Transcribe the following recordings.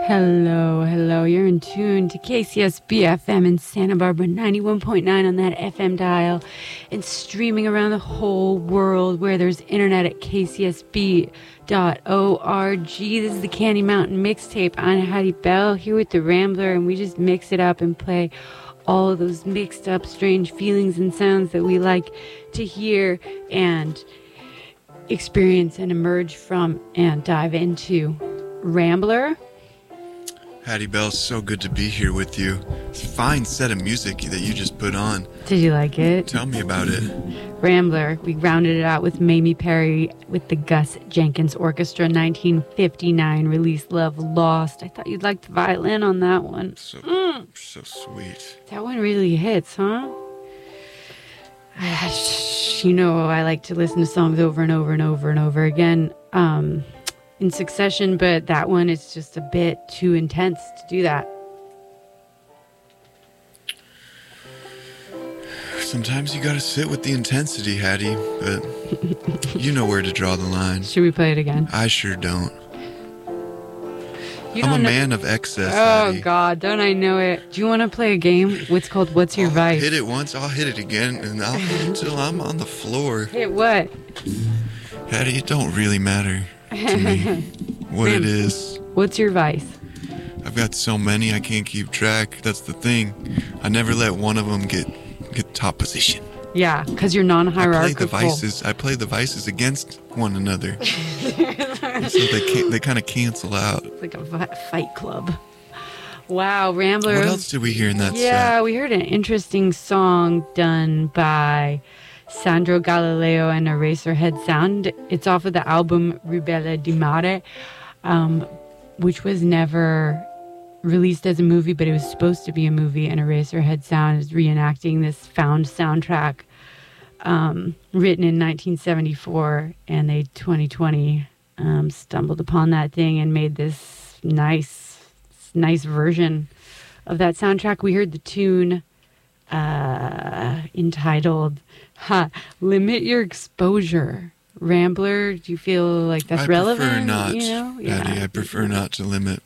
Hello, hello. You're in tune to KCSB FM in Santa Barbara, 91.9 on that FM dial, and streaming around the whole world where there's internet at kcsb.org. This is the Candy Mountain Mixtape. I'm Hattie Bell here with the Rambler, and we just mix it up and play all of those mixed up strange feelings and sounds that we like to hear and experience and emerge from and dive into. Rambler? Hattie Bell, so good to be here with you. It's a fine set of music that you just put on. Did you like it? Tell me about it. Rambler. We rounded it out with Mamie Perry with the Gus Jenkins Orchestra, 1959 release, Love Lost. I thought you'd like the violin on that one. So sweet. That one really hits, huh? You know, I like to listen to songs over and over and over and over again. In succession, but that one is just a bit too intense to do that. Sometimes you gotta sit with the intensity, Hattie, but you know where to draw the line. Should we play it again? I sure don't. You I'm don't a know- man of excess, Oh, Hattie. God, don't I know it? Do you want to play a game? What's called What's Your I'll Vice? hit it once, I'll hit it again, and I'll hit it until I'm on the floor. Hit what? Hattie, it don't really matter to me what it is. What's your vice? I've got so many I can't keep track. That's the thing. I never let one of them get top position. Yeah, because you're I non-hierarchical. play the vices against one another, so they kind of cancel out. It's like a fight club. Wow, Rambler. What else did we hear in that Yeah, set? we heard an interesting song done by Sandro Galileo and Eraserhead Sound. It's off of the album Ribelle di Mare, which was never released as a movie, but it was supposed to be a movie, and Eraserhead Sound is reenacting this found soundtrack written in 1974, and they 2020 stumbled upon that thing and made this nice version of that soundtrack. We heard the tune entitled Limit Your Exposure. Rambler, do you feel like that's relevant? I prefer not, you know? Patty. I prefer not to limit.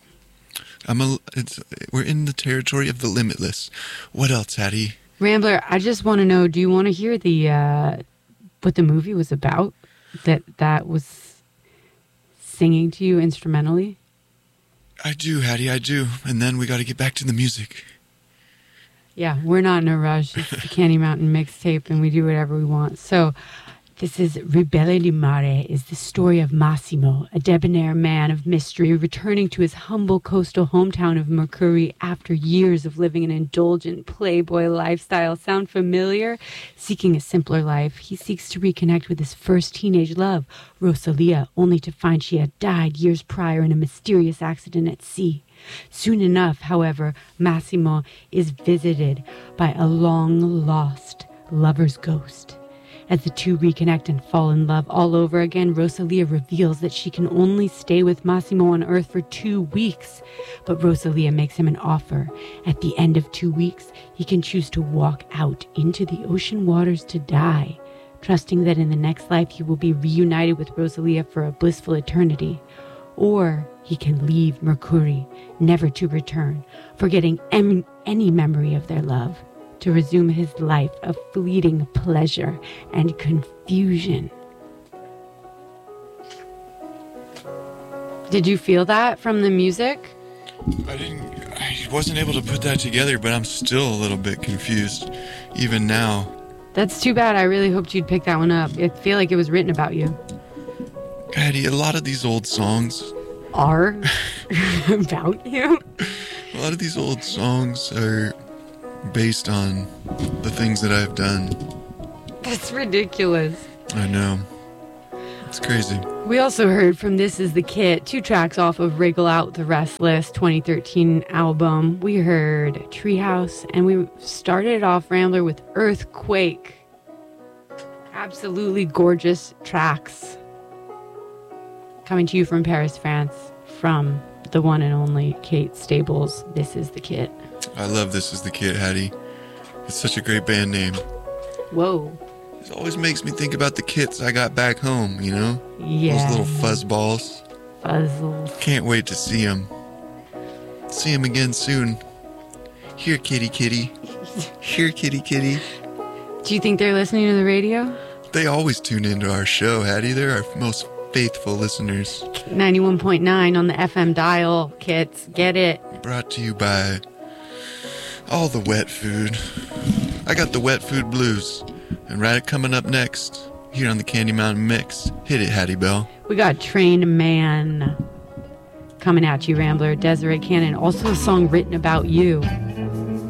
We're in the territory of the limitless. What else, Hattie? Rambler, I just want to know, do you want to hear the what the movie was about that was singing to you instrumentally? I do, Hattie, I do. And then we got to get back to the music. Yeah, we're not in a rush. It's the Candy Mountain Mixtape, and we do whatever we want. So this is Ribelle di Mare, is the story of Massimo, a debonair man of mystery, returning to his humble coastal hometown of Mercuri after years of living an indulgent playboy lifestyle. Sound familiar? Seeking a simpler life, he seeks to reconnect with his first teenage love, Rosalia, only to find she had died years prior in a mysterious accident at sea. Soon enough, however, Massimo is visited by a long-lost lover's ghost. As the two reconnect and fall in love all over again, Rosalia reveals that she can only stay with Massimo on Earth for 2 weeks. But Rosalia makes him an offer. At the end of 2 weeks, he can choose to walk out into the ocean waters to die, trusting that in the next life he will be reunited with Rosalia for a blissful eternity. Or he can leave Mercuri, never to return, forgetting any memory of their love, to resume his life of fleeting pleasure and confusion. Did you feel that from the music? I wasn't able to put that together, but I'm still a little bit confused, even now. That's too bad. I really hoped you'd pick that one up. I feel like it was written about you. Hattie, a lot of these old songs Are about you? A lot of these old songs are based on the things that I've done. That's ridiculous. I know. It's crazy. We also heard from This Is the Kit, 2 tracks off of Wriggle Out the Restless 2013 album. We heard Treehouse, and we started off Rambler with Earthquake. Absolutely gorgeous tracks. Coming to you from Paris, France, from the one and only Kate Stables. This Is the Kit. I love This Is the Kit, Hattie. It's such a great band name. Whoa. It always makes me think about the kits I got back home, you know? Yeah. Those little fuzzballs. Fuzzles. Can't wait to see them. See him again soon. Here, kitty, kitty. Here, kitty, kitty. Do you think they're listening to the radio? They always tune into our show, Hattie. They're our most faithful listeners. 91.9 on the FM dial, kids. Get it. Brought to you by all the wet food. I got the wet food blues. And right coming up next, here on the Candy Mountain Mix. Hit it, Hattie Bell. We got Trained Man coming at you, Rambler. Desiree Cannon. Also a song written about you.